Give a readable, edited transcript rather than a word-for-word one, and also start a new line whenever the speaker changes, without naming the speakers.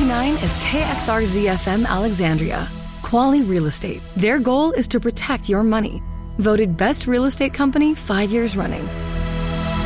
99 is KXRZ-FM Alexandria. Quality Real Estate. Their goal is to protect your money. Voted Best Real Estate Company 5 years running.